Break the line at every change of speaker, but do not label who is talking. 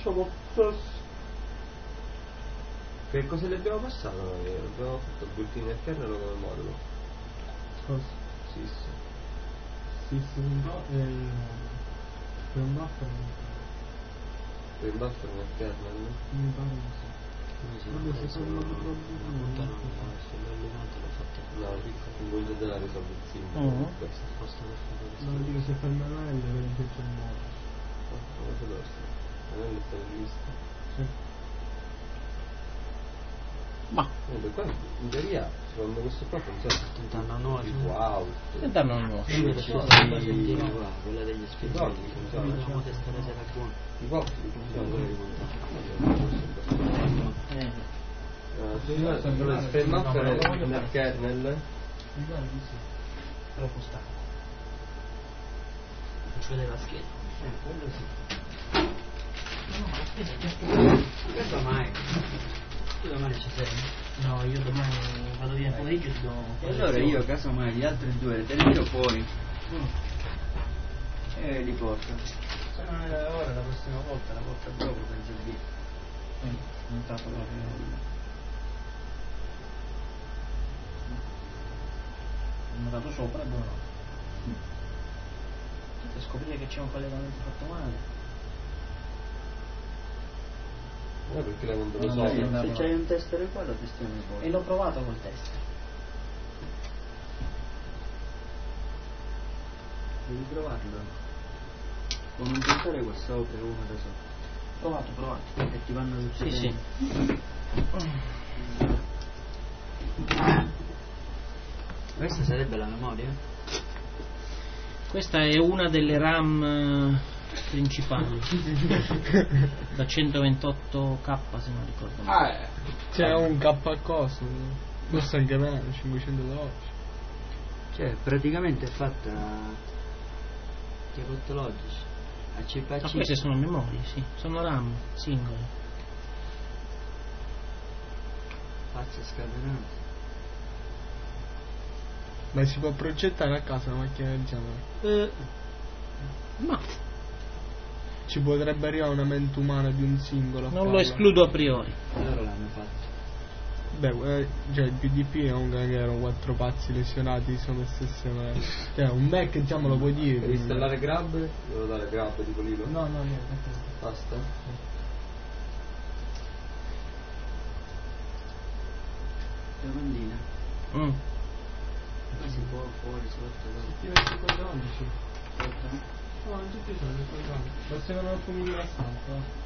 lasciamo stesso. Che cosa le abbiamo passato noi? Abbiamo fatto il bulletin del kernel come modulo.
Cosa?
Sì, sì.
No, per un buffer
Per il buffer nel kernel?
mi pare di sì.
Vabbè, se sono una puttana l'ho fatta.
No, voglio della risoluzione. Questo.
Non dico se fa il manuale vedi che c'è un modo.
Come se lo sta? Non è stabilista.
Sì.
Ma
Comunque qua in teoria secondo questo qua funziona
Tentando nuovo.
wow.
che danno nuovo?
Quella degli spirituali funziona. Dobbiamo testare se era buono.
I pop funzionano. Dove spellmappere nel kernel?
Mi pare di sì.
Però può stare. Faccio vedere la scheda. Quello sì. No, ma la scheda è già questa mai. Tu domani ci sei? No, io domani vado via nel pomeriggio
e allora io casomai gli altri due li tiro fuori e li porto. Se non è ora la prossima volta, la volta dopo penso di non sta proprio.
Ho notato sopra e buono. Per scoprire che c'è un collegamento fatto male.
Perché non te lo
No,
so.
se c'hai un tester qua lo testiamo poi.
E l'ho provato col test.
Devi provarlo. Con un tentare qua sopra e uno da sopra.
Provato.
E ti vanno tutti
Sì.
Questa sarebbe la memoria?
Questa è una delle RAM principali da 128k se non ricordo male.
C'è un K a costo, forse anche meno, 512.
Cioè praticamente è fatta che logici a chip a
Ma
chip.
queste sono memorie, sì, sono RAM singole.
Pazzo scatenato.
Ma si può progettare a casa una macchina del genere?
Ma
Ci potrebbe arrivare una mente umana di un singolo a
non lo
farla.
escludo a priori.
Loro l'hanno fatto.
Beh, già il PDP è un che erano 4 pazzi lesionati sono stesse mani. Cioè un Mac diciamo lo puoi dire.
Per installare grab? Devo dare grab tipo lì?
No, niente.
Basta?
Domandina. Ma si può fuori sotto
Ti metti i quadranti, sì. No, non tutti sono i quadranti. Basta che non appunti la stampa.